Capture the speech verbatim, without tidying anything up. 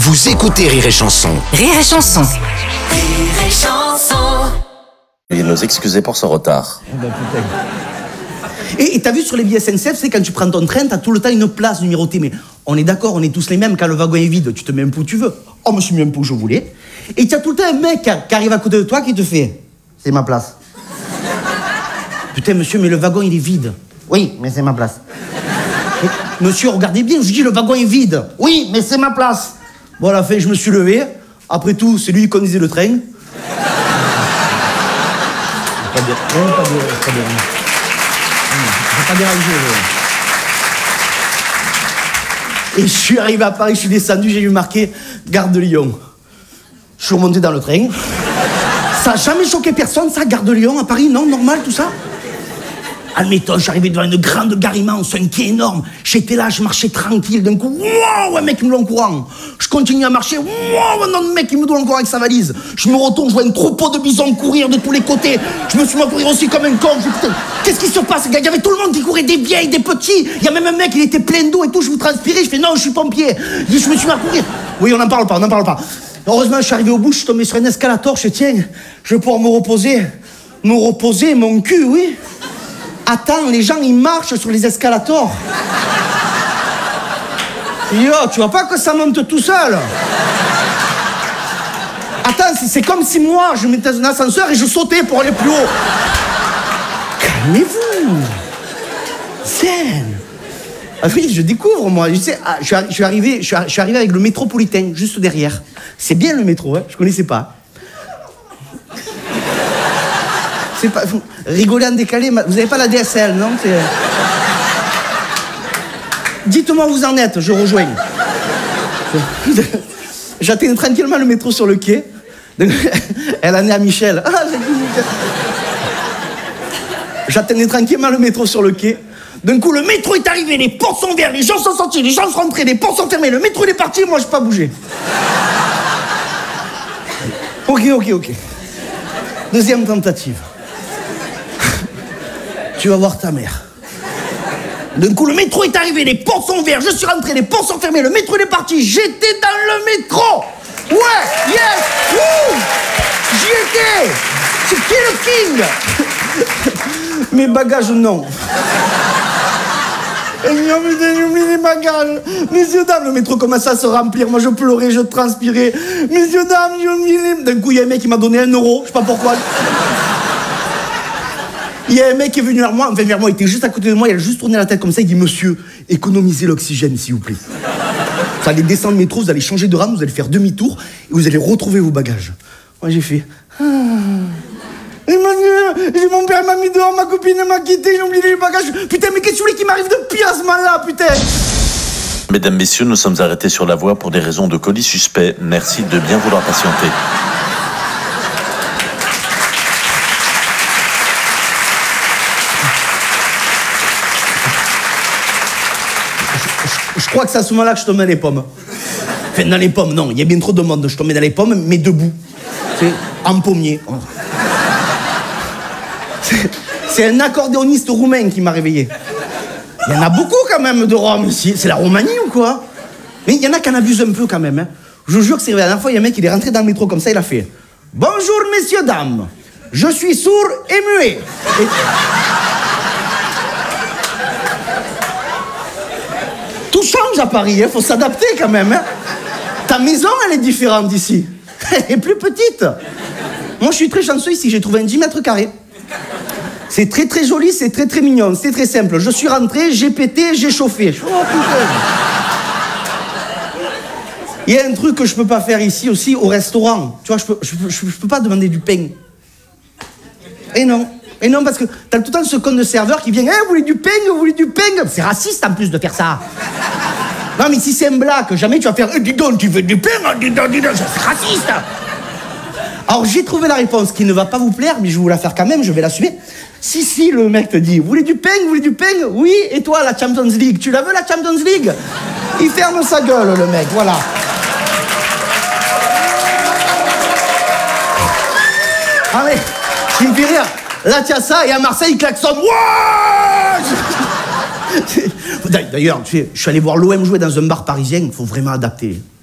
Vous écoutez Rire et Chanson. Rire et Chanson. Rire et Chanson. Il nous excusait pour son retard. Ben, et t'as vu sur les billets S N C F, c'est quand tu prends ton train, t'as tout le temps une place numérotée. Mais on est d'accord, on est tous les mêmes. Quand le wagon est vide, tu te mets un peu où tu veux. Oh, je me suis mis un peu où je voulais. Et t'as tout le temps un mec qui arrive à côté de toi qui te fait « C'est ma place. » Putain, monsieur, mais le wagon, il est vide. Oui, mais c'est ma place. Et, monsieur, regardez bien, je dis le wagon est vide. Oui, mais c'est ma place. Bon, à la fin, je me suis levé. Après tout, c'est lui qui conduisait le train. Pas de... Non, pas de... Pas de... Je vais pas déranger. Et je suis arrivé à Paris, je suis descendu, j'ai vu marqué Gare de Lyon. Je suis remonté dans le train. Ça n'a jamais choqué personne, ça, Gare de Lyon à Paris, non, normal, tout ça. Admettons, je suis arrivé devant une grande gare immense, un quai énorme. J'étais là, je marchais tranquille. D'un coup, wow, un mec qui me donne courant. Je continue à marcher, wow, un autre mec qui me donne courant avec sa valise. Je me retourne, je vois un troupeau de bisons courir de tous les côtés. Je me suis mis à courir aussi comme un con. Je dis, putain, qu'est-ce qui se passe? Il y avait tout le monde qui courait, des vieilles, des petits. Il y a même un mec, il était plein d'eau et tout. Je vous transpirais. Je fais, non, je suis pompier. Je, dis, je me suis mis à courir. Oui, on n'en parle pas, on n'en parle pas. Heureusement, je suis arrivé au bout, je suis tombé sur un escalator. Je dis, tiens, je vais pouvoir me reposer. Me reposer, mon cul, oui. Attends, les gens, ils marchent sur les escalators. Yo, tu vois pas que ça monte tout seul? Attends, c'est comme si moi, je mettais dans un ascenseur et je sautais pour aller plus haut. Calmez-vous. Zen. Ah oui, je découvre, moi. Je, sais, ah, je, suis, je, suis arrivé, je, suis, je suis arrivé avec le métropolitain, juste derrière. C'est bien le métro, hein, je connaissais pas. C'est pas... Rigoler en décalé, vous n'avez pas la D S L, non? Dites-moi où vous en êtes, je rejoins. J'atteins tranquillement le métro sur le quai. Elle en est à Michel. Ah, j'attendais tranquillement le métro sur le quai. D'un coup, le métro est arrivé, les portes sont ouvertes, les gens sont sortis, les gens sont rentrés, les portes sont fermées, le métro il est parti, moi je n'ai pas bougé. Ok, ok, ok. Deuxième tentative. Tu vas voir ta mère. D'un coup, le métro est arrivé, les portes sont ouvertes, je suis rentré, les portes sont fermées, le métro il est parti, j'étais dans le métro. Ouais, yes, wouh, j'y étais. C'est qui le king? Mes bagages, non. J'ai oublié les bagages. Messieurs, dames, le métro commence à se remplir. Moi, je pleurais, je transpirais. Messieurs, dames, j'ai oublié les... D'un coup, il y a un mec qui m'a donné un euro. Je sais pas pourquoi. Il y a un mec qui est venu vers moi. Enfin, vers moi, il était juste à côté de moi. Il a juste tourné la tête comme ça. Il dit, monsieur, économisez l'oxygène, s'il vous plaît. Vous allez descendre le métro, vous allez changer de rame, vous allez faire demi-tour et vous allez retrouver vos bagages. Moi, j'ai fait... Ah. Et mon père m'a mis dehors, ma copine m'a quitté, j'ai oublié les bagages. Putain, mais qu'est-ce que tu voulais qui m'arrive de pire à ce moment-là, putain? Mesdames, messieurs, nous sommes arrêtés sur la voie pour des raisons de colis suspect. Merci de bien vouloir patienter. Je, je crois que c'est à ce moment-là que je tombais dans les pommes. Enfin, dans les pommes, non, il y a bien trop de monde. Je tombais dans les pommes, mais debout. C'est en pommier. C'est un accordéoniste roumain qui m'a réveillé. Il y en a beaucoup quand même de Rome ici. C'est la Roumanie ou quoi? Mais il y en a qui en abusent un peu quand même. Hein. Je vous jure que c'est vrai. La dernière fois, il y a un mec qui est rentré dans le métro comme ça, il a fait « Bonjour messieurs, dames, je suis sourd et muet. » et... Tout change à Paris, il hein. Faut s'adapter quand même. Hein. Ta maison, elle est différente ici. Elle est plus petite. Moi, je suis très chanceux ici, j'ai trouvé un dix mètres carrés. C'est très très joli, c'est très très mignon, c'est très simple. Je suis rentré, j'ai pété, j'ai chauffé. Oh putain. Il y a un truc que je peux pas faire ici aussi au restaurant. Tu vois, je peux, je peux, je peux pas demander du pain. Et non, et non parce que t'as tout le temps ce con de serveur qui vient, hey, vous voulez du pain, vous voulez du pain. C'est raciste en plus de faire ça. Non mais si c'est un blague, jamais tu vas faire, hey, dis donc, tu veux du pain, dis donc, dis donc, c'est raciste. Alors j'ai trouvé la réponse qui ne va pas vous plaire, mais je vais vous la faire quand même, je vais l'assumer. Si, si, le mec te dit, vous voulez du pain, vous voulez du pain? Oui, et toi, la Champions League, tu la veux, la Champions League? Il ferme sa gueule, le mec, voilà. Ah mais, qui me fait rire, là tu as ça, et à Marseille, il klaxonne. D'ailleurs, tu sais, je suis allé voir l'O M jouer dans un bar parisien, il faut vraiment adapter.